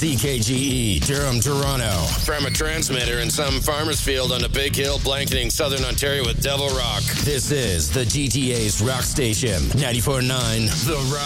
CKGE, Durham, Toronto. From a transmitter in some farmer's field on a big hill blanketing southern Ontario with Devil Rock. This is the GTA's rock station, 94.9 The Rock.